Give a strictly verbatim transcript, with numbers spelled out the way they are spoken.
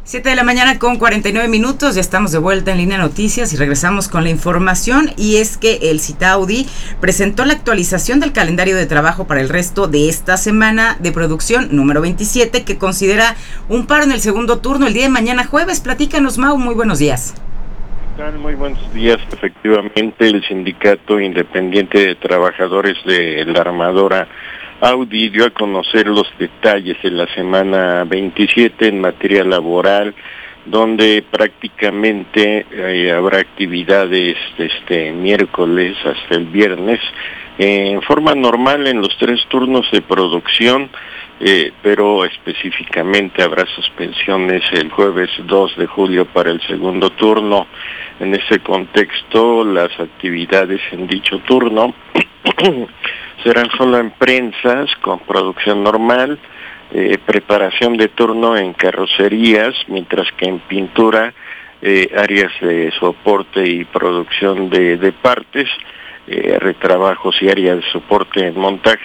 Siete de la mañana con cuarenta y nueve minutos, ya estamos de vuelta en Línea Noticias y regresamos con la información, y es que el Citaudi presentó la actualización del calendario de trabajo para el resto de esta semana de producción número veintisiete, que considera un paro en el segundo turno el día de mañana jueves. Platícanos, Mau, muy buenos días. ¿Qué tal? Muy buenos días. Efectivamente, el Sindicato Independiente de Trabajadores de la Armadora Audi dio a conocer los detalles de la semana veintisiete en materia laboral, donde prácticamente eh, habrá actividades este miércoles hasta el viernes, eh, en forma normal en los tres turnos de producción, eh, pero específicamente habrá suspensiones el jueves dos de julio para el segundo turno. En ese contexto, las actividades en dicho turno serán solo en prensas con producción normal, eh, preparación de turno en carrocerías, mientras que en pintura, eh, áreas de soporte y producción de, de partes, eh, retrabajos y áreas de soporte en montaje